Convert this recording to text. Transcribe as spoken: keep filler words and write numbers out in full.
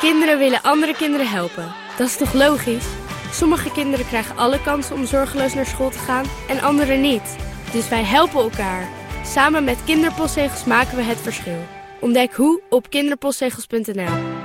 Kinderen willen andere kinderen helpen. Dat is toch logisch? Sommige kinderen krijgen alle kansen om zorgeloos naar school te gaan en anderen niet. Dus wij helpen elkaar. Samen met Kinderpostzegels maken we het verschil. Ontdek hoe op kinderpostzegels punt n l.